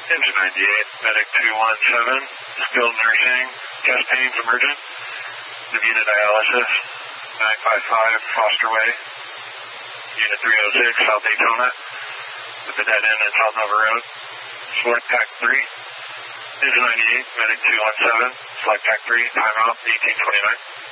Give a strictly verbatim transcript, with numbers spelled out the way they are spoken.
Engine ninety-eight, medic two one seven, skilled nursing, chest pains emergent, Davina dialysis, nine five five Foster Way, unit three oh six, South Daytona, with the dead end at South Nova Road, select pack three, engine ninety-eight, medic two one seven, select pack three, timeout eighteen twenty-nine.